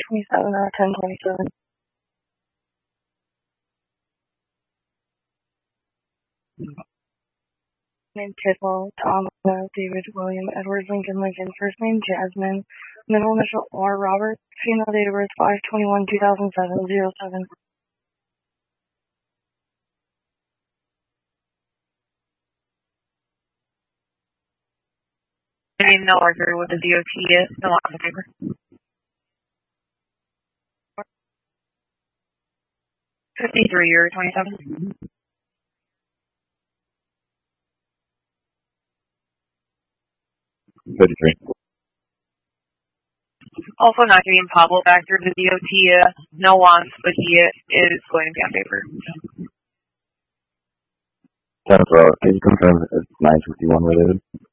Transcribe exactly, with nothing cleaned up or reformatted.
twenty-seven or ten twenty-seven. Name Tiffel, Tom, David, William, Edward, Lincoln, Lincoln. First name Jasmine. Middle initial R. Robert. Female date of birth five twenty-one two thousand seven zero seven. Name no record with the D O T yet. No on the paper. fifty-three or twenty-seven. fifty-three. Also not getting Pablo back through the D O T. Uh, no wants, but he is going to be on paper. Jennifer, can you confirm if it's nine fifty-one related?